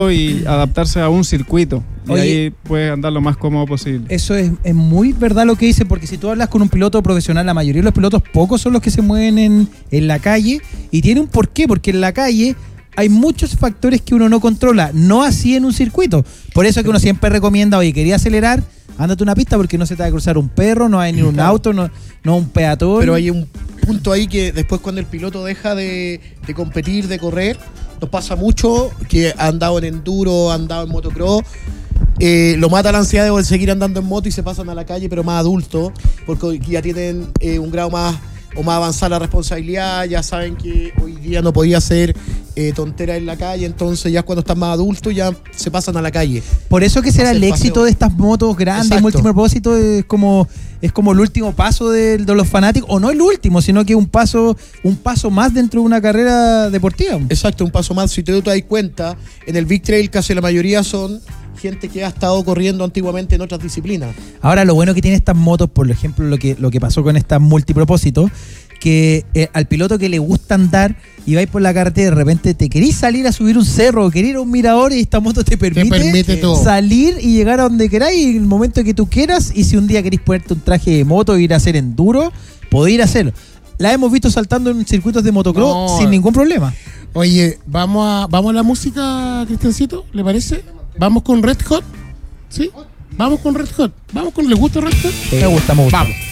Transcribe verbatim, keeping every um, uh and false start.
y adaptarse a un circuito. Y Oye, ahí puedes andar lo más cómodo posible. Eso es, es muy verdad lo que dice, porque si tú hablas con un piloto profesional, la mayoría de los pilotos, pocos son los que se mueven en, en la calle, y tiene un porqué, porque en la calle hay muchos factores que uno no controla, no así en un circuito. Por eso es que uno siempre recomienda, oye, quería acelerar, ándate una pista porque no se te va a cruzar un perro, no hay ni un auto, no, no un peatón. Pero hay un punto ahí que después cuando el piloto deja de, de competir, de correr, nos pasa mucho que ha andado en enduro, ha andado en motocross, eh, lo mata la ansiedad de seguir andando en moto y se pasan a la calle, pero más adultos, porque ya tienen eh, un grado más o más avanzada la responsabilidad, ya saben que hoy día no podía hacer eh, tonteras en la calle, entonces ya cuando están más adultos ya se pasan a la calle. Por eso que será el éxito paseo. de estas motos grandes, Exacto. multipropósito, es como, es como el último paso de, de los fanáticos, o no el último, sino que un paso, un paso más dentro de una carrera deportiva. Exacto, un paso más. Si te das cuenta, en el Big Trail casi la mayoría son gente que ha estado corriendo antiguamente en otras disciplinas. Ahora, lo bueno que tienen estas motos, por ejemplo, lo que, lo que pasó con estas multipropósitos, que eh, al piloto que le gusta andar y vais por la carretera y de repente te querís salir a subir un cerro o querés ir a un mirador y esta moto te permite, Te permite todo. salir y llegar a donde queráis en el momento que tú quieras, y si un día querés ponerte un traje de moto e ir a hacer enduro, podés ir a hacerlo. La hemos visto saltando en circuitos de motocross No. sin ningún problema. Oye, ¿vamos a, ¿vamos a la música, Cristiancito? ¿Le parece? ¿Vamos con Red Hot? ¿Sí? ¿Vamos con Red Hot? ¿Vamos con ¿Le gusta Red Hot? Me gusta, me gusta. Vamos.